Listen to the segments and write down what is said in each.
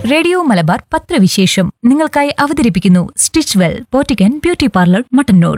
Radio Malabar പത്രവിശേഷം നിങ്ങൾക്കായി അവതരിപ്പിക്കുന്നു stitch well boutique and beauty parlour Mattannur.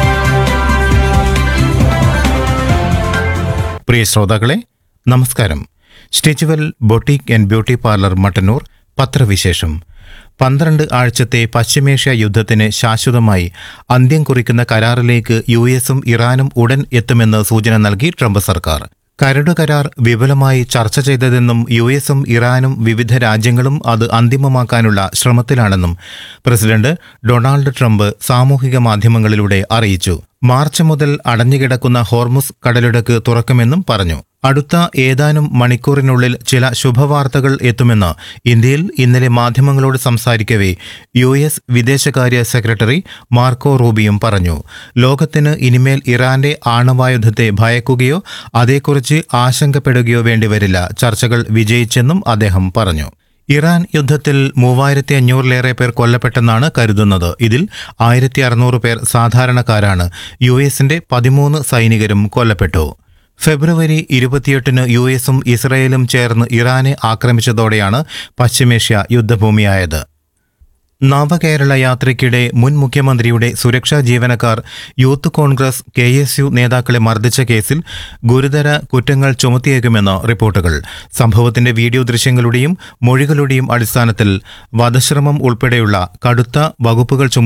പ്രിയ ശ്രോതാക്കളെ, നമസ്കാരം. Stitch well boutique and beauty parlour Mattannur പത്രവിശേഷം. 12 ആഴ്ചത്തെ പശ്ചിമേഷ്യ യുദ്ധത്തിന് ശാശ്വതമായി അന്ത്യം കുറിക്കുന്ന കരാറിലേക്ക് US-ഉം ഇറാനും ഉടൻ എത്തുമെന്ന് സൂചന നൽകി ട്രംപ് സർക്കാർ. കരട് കരാർ വിപുലമായി ചർച്ച ചെയ്തതെന്നും US-ഉം ഇറാനും വിവിധ രാജ്യങ്ങളും അത് അന്തിമമാക്കാനുള്ള ശ്രമത്തിലാണെന്നും പ്രസിഡന്റ് ഡൊണാൾഡ് ട്രംപ് സാമൂഹിക മാധ്യമങ്ങളിലൂടെ അറിയിച്ചു. മാർച്ച് മുതൽ അടഞ്ഞുകിടക്കുന്ന ഹോർമുസ് കടലിടുക്ക് തുറക്കുമെന്നും പറഞ്ഞു. അടുത്ത ഏതാനും മണിക്കൂറിനുള്ളിൽ ചില ശുഭവാർത്തകൾ എത്തുമെന്ന് ഇന്ത്യയിൽ ഇന്നലെ മാധ്യമങ്ങളോട് സംസാരിക്കവേ US വിദേശകാര്യ സെക്രട്ടറി മാർക്കോ റൂബിയും പറഞ്ഞു. ലോകത്തിന് ഇനിമേൽ ഇറാന്റെ ആണവായുധത്തെ ഭയക്കുകയോ അതേക്കുറിച്ച് ആശങ്കപ്പെടുകയോ വേണ്ടിവരില്ല. ചർച്ചകൾ വിജയിച്ചെന്നും അദ്ദേഹം പറഞ്ഞു. ഇറാൻ യുദ്ധത്തിൽ 3500-ലേറെ പേർ കൊല്ലപ്പെട്ടെന്നാണ് കരുതുന്നത്. ഇതിൽ 1600 പേർ സാധാരണക്കാരാണ്. US-ന്റെ 13 സൈനികരും കൊല്ലപ്പെട്ടു. ഫെബ്രുവരി 28-ന് US-ഉം ഇസ്രയേലും ചേർന്ന് ഇറാനെ ആക്രമിച്ചതോടെയാണ് പശ്ചിമേഷ്യ യുദ്ധഭൂമിയായത്. നവകേരള യാത്രയ്ക്കിടെ മുൻ മുഖ്യമന്ത്രിയുടെ സുരക്ഷാ ജീവനക്കാർ യൂത്ത് കോൺഗ്രസ് KSU നേതാക്കളെ മർദ്ദിച്ച കേസിൽ ഗുരുതര കുറ്റങ്ങൾ ചുമത്തിയേക്കുമെന്ന് റിപ്പോർട്ടുകൾ. സംഭവത്തിന്റെ വീഡിയോ ദൃശ്യങ്ങളുടെയും മൊഴികളുടെയും അടിസ്ഥാനത്തിൽ വധശ്രമം ഉൾപ്പെടെയുള്ള കടുത്ത വകുപ്പുകൾ